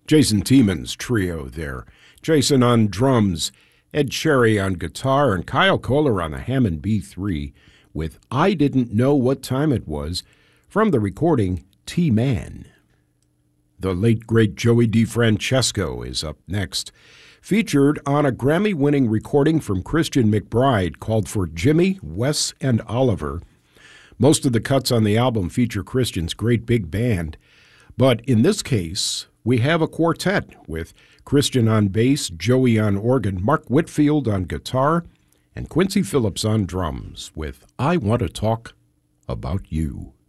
Jason Tiemann's trio there. Jason on drums, Ed Cherry on guitar, and Kyle Kohler on the Hammond B3 with I Didn't Know What Time It Was from the recording T-Man. The late, great Joey DeFrancesco is up next, featured on a Grammy-winning recording from Christian McBride called For Jimmy, Wes, and Oliver. Most of the cuts on the album feature Christian's great big band, but in this case, we have a quartet with Christian on bass, Joey on organ, Mark Whitfield on guitar, and Quincy Phillips on drums with I Want to Talk About You.